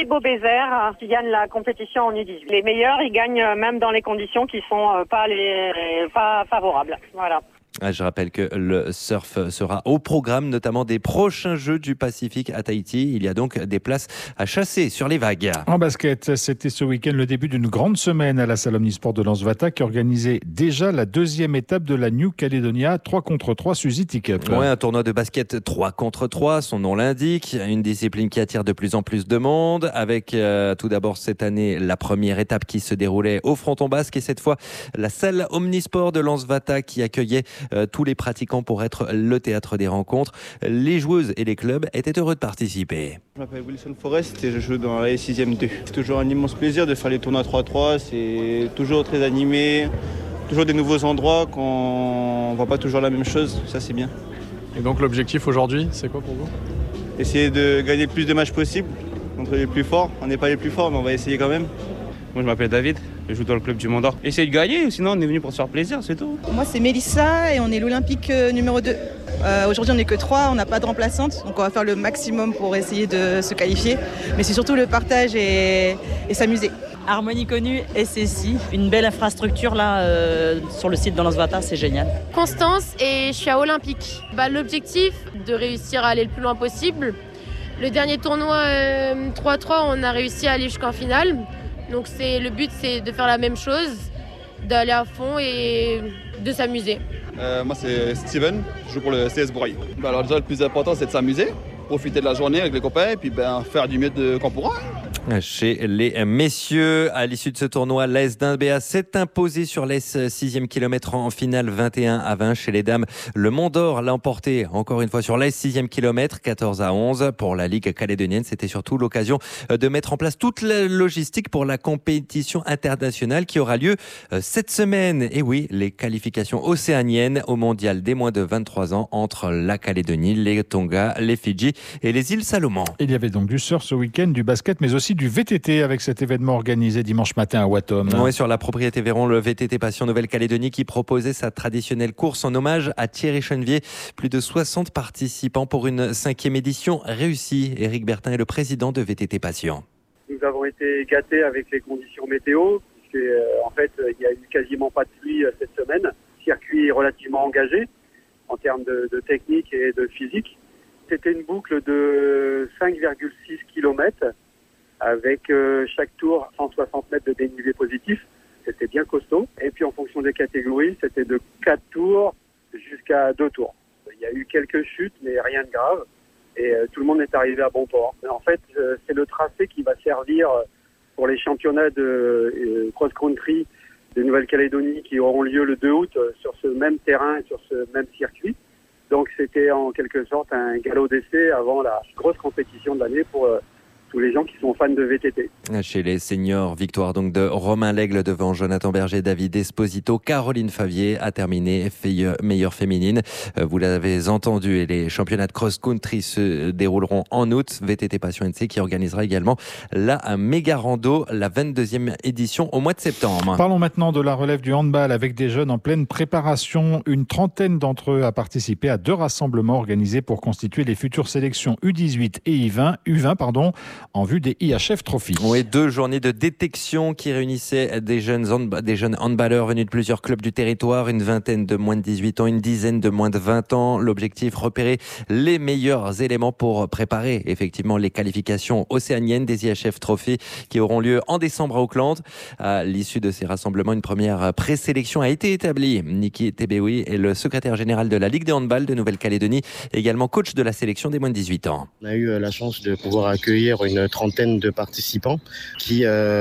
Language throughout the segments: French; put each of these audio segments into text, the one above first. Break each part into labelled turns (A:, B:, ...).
A: Patrick Beaubézère qui gagne la compétition en U18. Les meilleurs, ils gagnent même dans les conditions qui sont pas favorables. Voilà.
B: Je rappelle que le surf sera au programme, notamment des prochains Jeux du Pacifique à Tahiti. Il y a donc des places à chasser sur les vagues.
C: En basket, c'était ce week-end le début d'une grande semaine à la salle omnisport de Lansvata qui organisait déjà la deuxième étape de la New Caledonia 3 contre 3 Suzuki Cup.
B: Ouais, un tournoi de basket 3 contre 3, son nom l'indique. Une discipline qui attire de plus en plus de monde. Avec tout d'abord cette année la première étape qui se déroulait au Fronton Basque et cette fois la salle omnisport de Lansvata qui accueillait tous les pratiquants pour être le théâtre des rencontres. Les joueuses et les clubs étaient heureux de participer.
D: Je m'appelle Wilson Forest et je joue dans la 6e 2. C'est toujours un immense plaisir de faire les tournois 3-3. C'est toujours très animé, toujours des nouveaux endroits qu'on ne voit pas toujours la même chose. Ça, c'est bien.
E: Et donc l'objectif aujourd'hui, c'est quoi pour vous ?
D: Essayer de gagner le plus de matchs possible contre les plus forts. On n'est pas les plus forts, mais on va essayer quand même.
F: Moi je m'appelle David, je joue dans le club du Mont d'Or. Essayez de gagner, sinon on est venu pour se faire plaisir, c'est tout.
G: Moi c'est Mélissa et on est l'Olympique numéro 2. Aujourd'hui on n'est que 3, on n'a pas de remplaçante, donc on va faire le maximum pour essayer de se qualifier. Mais c'est surtout le partage et s'amuser.
H: Harmonie Connue, SSI, une belle infrastructure là sur le site de Lansvata, c'est génial.
I: Constance et je suis à Olympique. L'objectif de réussir à aller le plus loin possible. Le dernier tournoi 3-3, on a réussi à aller jusqu'en finale. Donc le but c'est de faire la même chose, d'aller à fond et de s'amuser.
J: Moi c'est Steven, je joue pour le CS Bouraille. Alors déjà le plus important c'est de s'amuser, profiter de la journée avec les copains et puis faire du mieux qu'on pourra.
B: Chez les messieurs, à l'issue de ce tournoi, l'AS d'Inbéa s'est imposé sur l'AS 6e kilomètre en finale 21-20. Chez les dames, le Mont d'Or l'a emporté encore une fois sur l'AS 6e kilomètre 14-11. Pour la Ligue calédonienne, c'était surtout l'occasion de mettre en place toute la logistique pour la compétition internationale qui aura lieu cette semaine. Et oui, les qualifications océaniennes au mondial des moins de 23 ans entre la Calédonie, les Tonga, les Fidji et les îles Salomon.
C: Il y avait donc du surf ce week-end, du basket, mais aussi du VTT avec cet événement organisé dimanche matin à Watom.
B: Oui, sur la propriété Véron, le VTT Passion Nouvelle-Calédonie qui proposait sa traditionnelle course en hommage à Thierry Chenevier. Plus de 60 participants pour une 5e édition réussie. Éric Bertin est le président de VTT Passion.
K: Nous avons été gâtés avec les conditions météo, puisque en fait il n'y a eu quasiment pas de pluie cette semaine. Circuit relativement engagé en termes de technique et de physique. C'était une boucle de 5,6 km. Avec chaque tour 160 mètres de dénivelé positif. C'était bien costaud. Et puis en fonction des catégories, c'était de 4 tours jusqu'à 2 tours. Il y a eu quelques chutes, mais rien de grave. Et tout le monde est arrivé à bon port. En fait, c'est le tracé qui va servir pour les championnats de cross-country de Nouvelle-Calédonie qui auront lieu le 2 août sur ce même terrain et sur ce même circuit. Donc c'était en quelque sorte un galop d'essai avant la grosse compétition de l'année pour tous les gens qui sont fans de VTT.
B: Chez les seniors, victoire donc de Romain Lègle devant Jonathan Berger, David Esposito. Caroline Favier a terminé meilleure féminine. Vous l'avez entendu, et les championnats de cross-country se dérouleront en août. VTT Passion NC qui organisera également la méga rando, la 22e édition au mois de septembre.
C: Parlons maintenant de la relève du handball avec des jeunes en pleine préparation. Une trentaine d'entre eux a participé à 2 rassemblements organisés pour constituer les futures sélections U18 et U20 en vue des IHF Trophy.
B: Oui, 2 journées de détection qui réunissaient des jeunes handballeurs venus de plusieurs clubs du territoire, une vingtaine de moins de 18 ans, une dizaine de moins de 20 ans. L'objectif, repérer les meilleurs éléments pour préparer effectivement les qualifications océaniennes des IHF Trophy qui auront lieu en décembre à Auckland. À l'issue de ces rassemblements, une première présélection a été établie. Niki Tebeoui est le secrétaire général de la Ligue des handball de Nouvelle-Calédonie, également coach de la sélection des moins de 18 ans.
L: On a eu la chance de pouvoir accueillir une trentaine de participants qui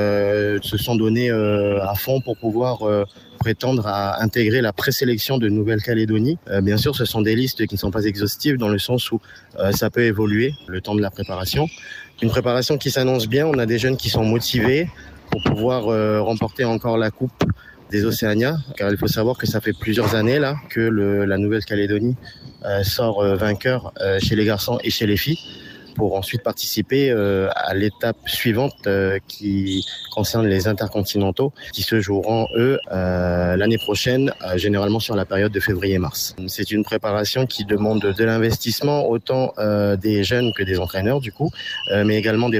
L: se sont donnés à fond pour pouvoir prétendre à intégrer la présélection de Nouvelle-Calédonie. Bien sûr, ce sont des listes qui ne sont pas exhaustives dans le sens où ça peut évoluer le temps de la préparation. Une préparation qui s'annonce bien, on a des jeunes qui sont motivés pour pouvoir remporter encore la coupe des Océania, car il faut savoir que ça fait plusieurs années là que la Nouvelle-Calédonie sort vainqueur chez les garçons et chez les filles, pour ensuite participer à l'étape suivante qui concerne les intercontinentaux qui se joueront eux l'année prochaine, généralement sur la période de février-mars. C'est une préparation qui demande de l'investissement autant des jeunes que des entraîneurs du coup, mais également des